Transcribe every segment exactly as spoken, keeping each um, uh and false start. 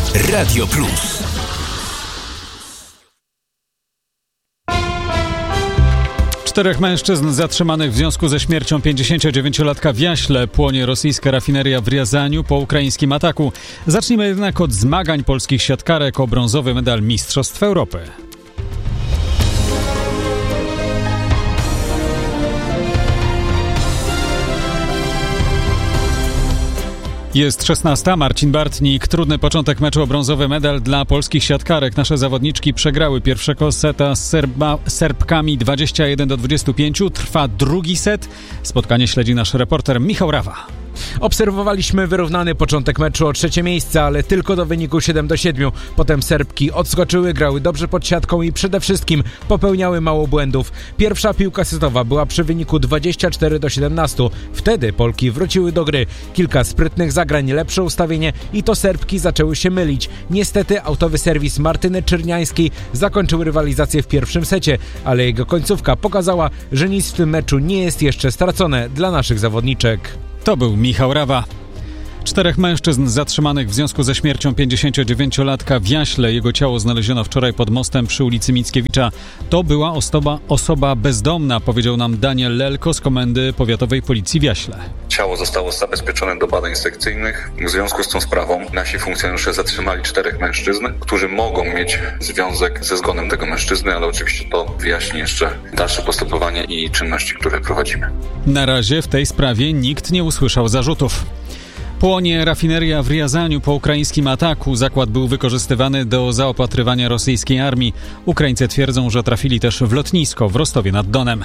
Radio Plus. Czterech mężczyzn zatrzymanych w związku ze śmiercią pięćdziesięciodziewięciolatka w Jaśle. Płonie rosyjska rafineria w Riazaniu po ukraińskim ataku. Zacznijmy jednak od zmagań polskich siatkarek o brązowy medal Mistrzostw Europy. Jest szesnasta. Marcin Bartnik. Trudny początek meczu o brązowy medal dla polskich siatkarek. Nasze zawodniczki przegrały pierwszego seta z Serba, Serbkami dwadzieścia jeden do dwudziestu pięciu. Trwa drugi set. Spotkanie śledzi nasz reporter Michał Rawa. Obserwowaliśmy wyrównany początek meczu o trzecie miejsce, ale tylko do wyniku siedem do siedmiu. Potem Serbki odskoczyły, grały dobrze pod siatką i przede wszystkim popełniały mało błędów. Pierwsza piłka setowa była przy wyniku dwadzieścia cztery do siedemnastu. Wtedy Polki wróciły do gry. Kilka sprytnych zagrań, lepsze ustawienie i to Serbki zaczęły się mylić. Niestety autowy serwis Martyny Czerniańskiej zakończył rywalizację w pierwszym secie, ale jego końcówka pokazała, że nic w tym meczu nie jest jeszcze stracone dla naszych zawodniczek. To był Michał Rawa. Czterech mężczyzn zatrzymanych w związku ze śmiercią pięćdziesięciodziewięciolatka w Jaśle. Jego ciało znaleziono wczoraj pod mostem przy ulicy Mickiewicza. To była osoba, osoba bezdomna, powiedział nam Daniel Lelko z Komendy Powiatowej Policji w Jaśle. Ciało zostało zabezpieczone do badań sekcyjnych. W związku z tą sprawą nasi funkcjonariusze zatrzymali czterech mężczyzn, którzy mogą mieć związek ze zgonem tego mężczyzny, ale oczywiście to wyjaśni jeszcze dalsze postępowanie i czynności, które prowadzimy. Na razie w tej sprawie nikt nie usłyszał zarzutów. Płonie rafineria w Riazaniu po ukraińskim ataku. Zakład był wykorzystywany do zaopatrywania rosyjskiej armii. Ukraińcy twierdzą, że trafili też w lotnisko w Rostowie nad Donem.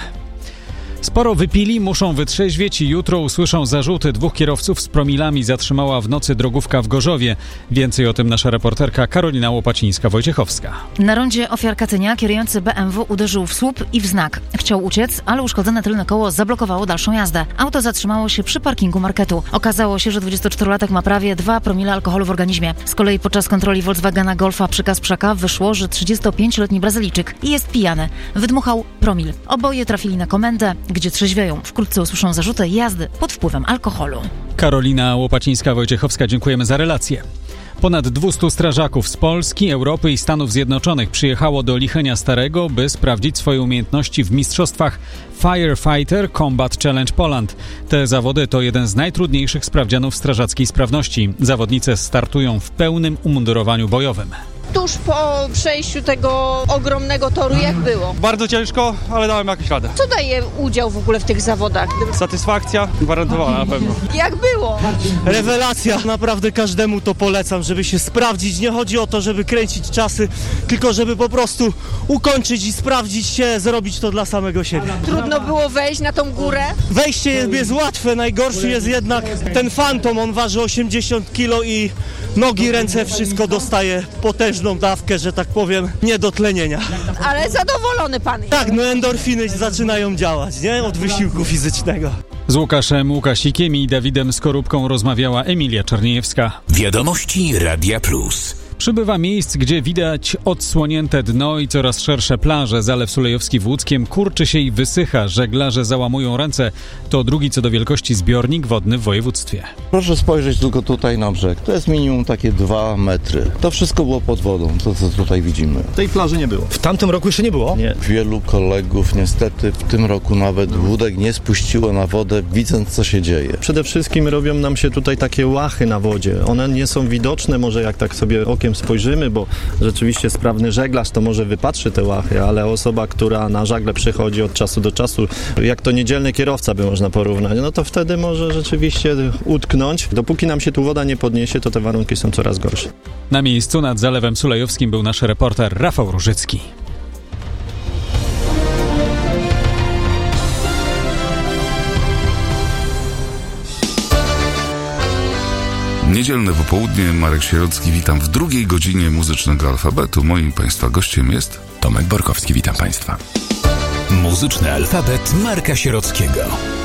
Sporo wypili, muszą wytrzeźwieć i jutro usłyszą zarzuty. Dwóch kierowców z promilami zatrzymała w nocy drogówka w Gorzowie. Więcej o tym nasza reporterka Karolina Łopacińska-Wojciechowska. Na rondzie ofiar Katynia kierujący B M W uderzył w słup i w znak. Chciał uciec, ale uszkodzone tylne koło zablokowało dalszą jazdę. Auto zatrzymało się przy parkingu marketu. Okazało się, że dwudziestoczterolatek ma prawie dwa promile alkoholu w organizmie. Z kolei podczas kontroli Volkswagena Golfa przy Kasprzaka wyszło, że trzydziestopięcioletni Brazylijczyk jest pijany. Wydmuchał promil. Oboje trafili na komendę, gdzie trzeźwieją. Wkrótce usłyszą zarzuty jazdy pod wpływem alkoholu. Karolina Łopacińska-Wojciechowska, dziękujemy za relację. Ponad dwieście strażaków z Polski, Europy i Stanów Zjednoczonych przyjechało do Lichenia Starego, by sprawdzić swoje umiejętności w mistrzostwach Firefighter Combat Challenge Poland. Te zawody to jeden z najtrudniejszych sprawdzianów strażackiej sprawności. Zawodnice startują w pełnym umundurowaniu bojowym. Tuż po przejściu tego ogromnego toru, jak było? Bardzo ciężko, ale dałem jakąś radę. Co daje udział w ogóle w tych zawodach? Satysfakcja gwarantowana na pewno. Jak było? Rewelacja. Naprawdę każdemu to polecam, żeby się sprawdzić. Nie chodzi o to, żeby kręcić czasy, tylko żeby po prostu ukończyć i sprawdzić się, zrobić to dla samego siebie. Trudno było wejść na tą górę? Wejście jest, jest łatwe, najgorszy jest jednak ten Phantom. On waży osiemdziesiąt kilo i nogi, ręce, wszystko dostaje potężną dawkę, że tak powiem, nie do tlenienia. Ale zadowolony pan jest. Tak, no endorfiny zaczynają działać, nie? Od wysiłku fizycznego. Z Łukaszem Łukasikiem i Dawidem Skorupką rozmawiała Emilia Czerniejewska. Wiadomości Radia Plus. Przybywa miejsc, gdzie widać odsłonięte dno i coraz szersze plaże. Zalew Sulejowski w Łódzkiem kurczy się i wysycha. Żeglarze załamują ręce. To drugi co do wielkości zbiornik wodny w województwie. Proszę spojrzeć tylko tutaj na brzeg. To jest minimum takie dwa metry. To wszystko było pod wodą, to co tutaj widzimy. Tej plaży nie było. W tamtym roku jeszcze nie było? Nie. Wielu kolegów niestety w tym roku nawet wódek nie spuściło na wodę, widząc co się dzieje. Przede wszystkim robią nam się tutaj takie łachy na wodzie. One nie są widoczne, może jak tak sobie okiem spojrzymy, bo rzeczywiście sprawny żeglarz to może wypatrzy te łachy, ale osoba, która na żagle przychodzi od czasu do czasu, jak to niedzielny kierowca by można porównać, no to wtedy może rzeczywiście utknąć. Dopóki nam się tu woda nie podniesie, to te warunki są coraz gorsze. Na miejscu nad Zalewem Sulejowskim był nasz reporter Rafał Różycki. Niedzielne popołudnie, Marek Sierocki, witam w drugiej godzinie muzycznego alfabetu. Moim Państwa gościem jest Tomek Borkowski, witam Państwa. Muzyczny alfabet Marka Sierockiego.